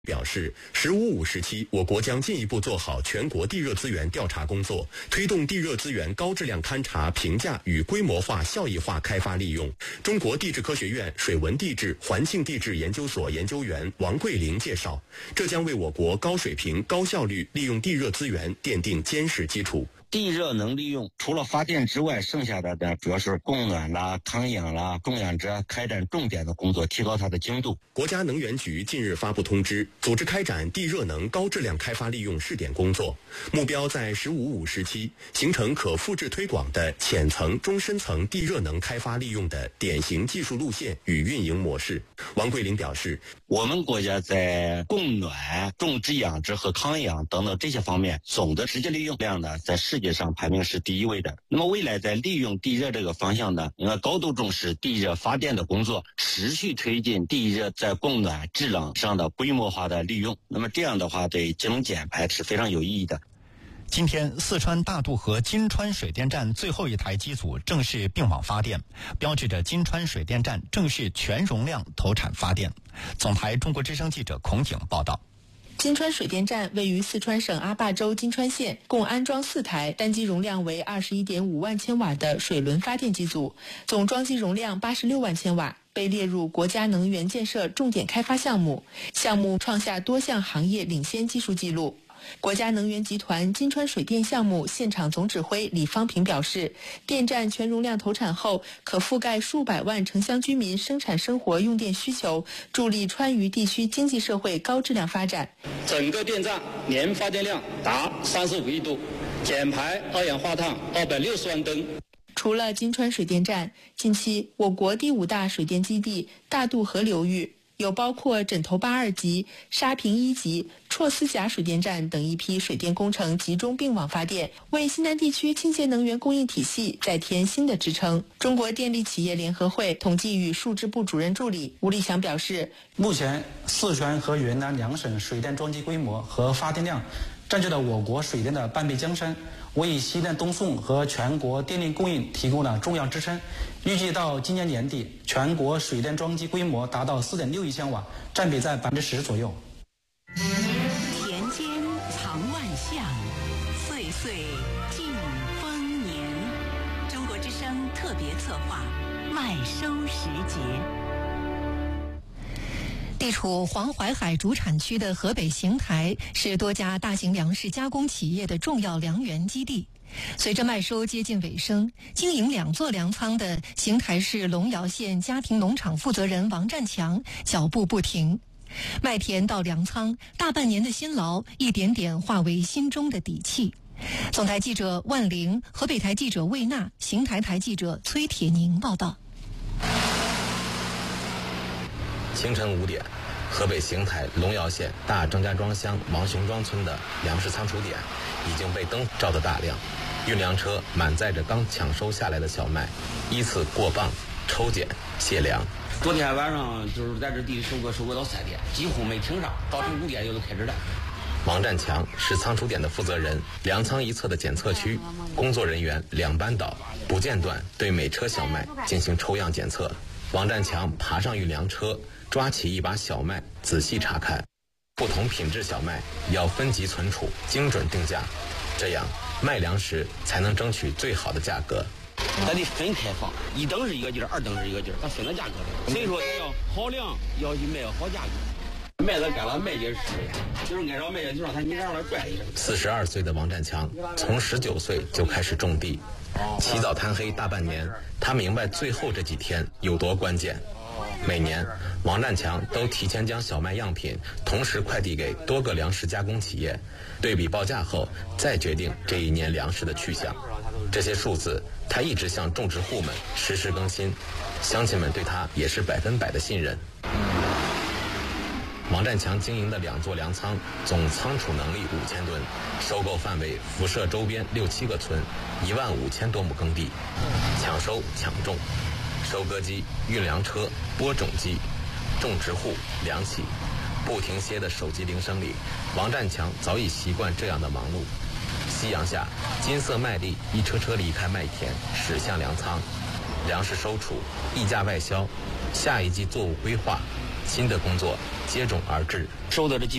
表示，“15+5”时期，我国将进一步做好全国地热资源调查工作，推动地热资源高质量勘查、评价与规模化、效益化开发利用。中国地质科学院水文地质环境地质研究所研究员王桂玲介绍，这将为我国高水平、高效率利用地热资源奠定坚实基础。 地热能利用，除了发电之外，剩下的呢主要是供暖啦、康养啦、供养者开展重点的工作，提高它的精度。 国家能源局近日发布通知，组织开展地热能高质量开发利用试点工作，目标在“15+5”时期形成可复制推广的浅层、中深层地热能开发利用的典型技术路线与运营模式。王桂玲表示， 我们国家在供暖、种植养殖和康养等等这些方面，总的实际利用量呢，在世界上排名是第1位的。那么未来在利用地热这个方向呢，应该高度重视地热发电的工作，持续推进地热在供暖、制冷上的规模化的利用。那么这样的话，对节能减排是非常有意义的。 今天，四川大渡河金川水电站最后一台机组正式并网发电，标志着金川水电站正式全容量投产发电。总台中国之声记者孔景报道。 金川水电站位于四川省阿坝州金川县，共安装4台单机容量为21.5万千瓦的水轮发电机组，总装机容量86万千瓦，被列入国家能源建设重点开发项目，项目创下多项行业领先技术记录。国家能源集团金川水电项目现场总指挥李方平表示，电站全容量投产后，可覆盖数百万城乡居民生产生活用电需求，助力川渝地区经济社会高质量发展。 整个电站年发电量达35亿度，减排二氧化碳260万吨。 除了金川水电站，近期我国第5大水电基地大渡河流域有包括枕头坝2级、沙坪1级、绰斯甲水电站等一批水电工程集中并网发电，为西南地区清洁能源供应体系再添新的支撑。中国电力企业联合会统计与数支部主任助理吴立祥表示， 目前四川和云南2省水电装机规模和发电量占据了我国水电的半壁江山，为西电东送和全国电力供应提供了重要支撑。预计到今年年底，全国水电装机规模达到4.6亿千瓦，占比在10%左右。 田间藏万象，岁岁尽丰年。中国之声特别策划，麦收时节。地处黄淮海主产区的河北邢台是多家大型粮食加工企业的重要粮源基地。随着麦收接近尾声，经营2座粮仓的邢台市龙窑县家庭农场负责人王占强脚步不停。麦田到粮仓，大半年的辛劳一点点化为心中的底气。总台记者万玲、河北台记者魏娜、邢台台记者崔铁宁报道。 清晨5点，河北邢台龙窑县大张家庄乡王雄庄村的粮食仓储点已经被灯照得大亮，运粮车满载着刚抢收下来的小麦，依次过磅、抽检、卸粮。 昨天晚上就是在这地收割到3点，几乎没停上，早晨5点就都开始了。 王占强是仓储点的负责人，粮仓一侧的检测区，工作人员2班倒，不间断对每车小麦进行抽样检测。王占强爬上运粮车，抓起一把小麦仔细查看，不同品质小麦要分级存储，精准定价，这样卖粮食才能争取最好的价格。 咱得分开放，1等是一个劲儿，2等是一个劲儿，咱分了价格的。所以说要好粮，要去卖好价格。麦子干了麦秸吃，就是按照麦秸就让你让它拽一下。 42岁的王占强从19岁就开始种地，起早贪黑大半年，他明白最后这几天有多关键。每年，王占强都提前将小麦样品同时快递给多个粮食加工企业，对比报价后再决定这一年粮食的去向。这些数字他一直向种植户们实时更新，乡亲们对他也是100%的信任。王占强经营的2座粮仓总仓储能力5000吨，收购范围辐射周边6、7个村，15000多亩耕地，抢收抢种。收割机、运粮车、播种机、种植户、粮企，不停歇的手机铃声里，王占强早已习惯这样的忙碌。夕阳下，金色麦粒一车车离开麦田，驶向粮仓，粮食收储、议价外销，下一季作物规划， 新的工作接踵而至。 收的这几